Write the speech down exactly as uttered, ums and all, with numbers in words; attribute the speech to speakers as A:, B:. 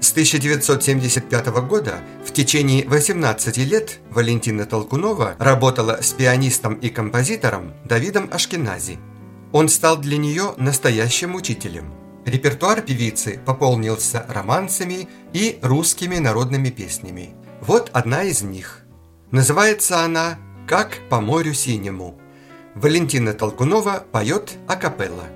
A: С тысяча девятьсот семьдесят пятого года в течение восемнадцати лет Валентина Толкунова работала с пианистом и композитором Давидом Ашкенази. Он стал для нее настоящим учителем. Репертуар певицы пополнился романсами и русскими народными песнями. Вот одна из них. Называется она «Как по морю синему». Валентина Толкунова поет акапелла.